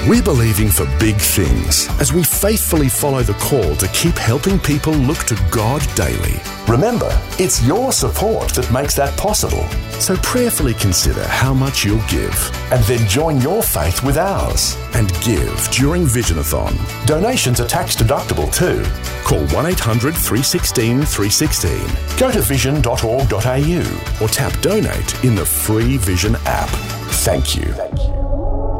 We're believing for big things as we faithfully follow the call to keep helping people look to God daily. Remember, it's your support that makes that possible. So prayerfully consider how much you'll give And then join your faith with ours. and give during Visionathon. Donations are tax deductible too. Call 1800 316 316 Go to vision.org.au. or tap donate in the free Vision app. Thank you.